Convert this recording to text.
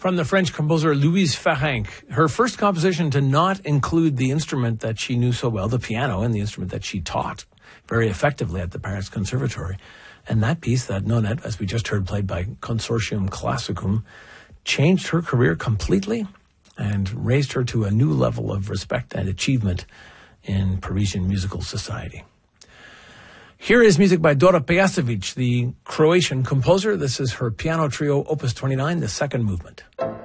From the French composer Louise Ferenc, her first composition to not include the instrument that she knew so well, the piano, and the instrument that she taught very effectively at the Paris Conservatory. And that piece, that Nonette, as we just heard, played by Consortium Classicum, changed her career completely and raised her to a new level of respect and achievement in Parisian musical society. Here is music by Dora Pejacevic, the Croatian composer. This is her piano trio, Opus 29, the second movement.